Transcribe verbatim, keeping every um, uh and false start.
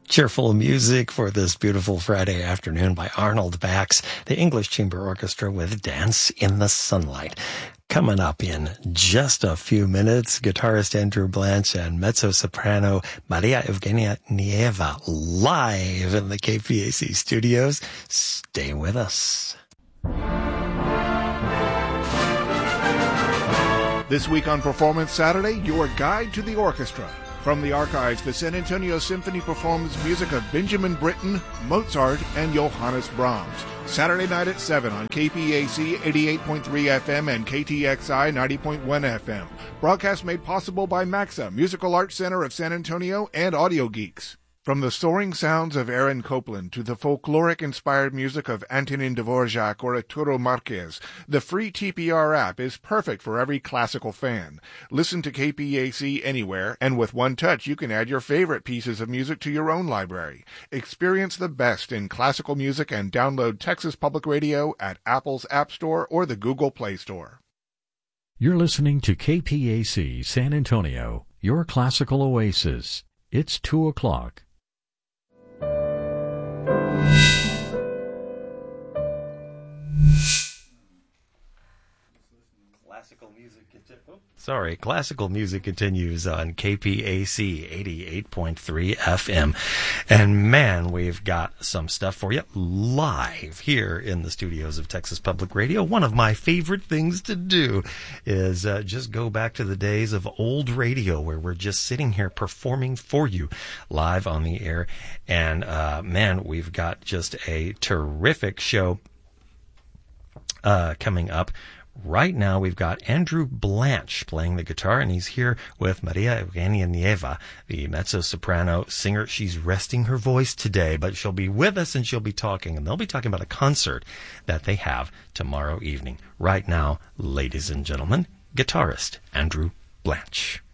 Cheerful music for this beautiful Friday afternoon by Arnold Bax, the English Chamber Orchestra with Dance in the Sunlight. Coming up in just a few minutes, guitarist Andrew Blanche and mezzo-soprano Maria Evgenia Nieva live in the K P A C studios. Stay with us. This week on Performance Saturday, your guide to the orchestra. From the archives, the San Antonio Symphony performs music of Benjamin Britten, Mozart, and Johannes Brahms. Saturday night at seven on K P A C eighty-eight point three F M and K T X I ninety point one F M. Broadcast made possible by MAXA, Musical Arts Center of San Antonio, and Audio Geeks. From the soaring sounds of Aaron Copland to the folkloric-inspired music of Antonin Dvorak or Arturo Marquez, the free T P R app is perfect for every classical fan. Listen to K P A C anywhere, and with one touch you can add your favorite pieces of music to your own library. Experience the best in classical music and download Texas Public Radio at Apple's App Store or the Google Play Store. You're listening to K P A C San Antonio, your classical oasis. It's two o'clock. Classical music oh, sorry, classical music continues on K P A C eighty-eight point three F M. And man, we've got some stuff for you live here in the studios of Texas Public Radio. One of my favorite things to do is uh, just go back to the days of old radio where we're just sitting here performing for you live on the air. And uh, man, we've got just a terrific show uh, coming up. Right now, we've got Andrew Blanche playing the guitar, and he's here with Maria Evgenia Nieva, the mezzo-soprano singer. She's resting her voice today, but she'll be with us and she'll be talking, and they'll be talking about a concert that they have tomorrow evening. Right now, ladies and gentlemen, guitarist Andrew Blanche.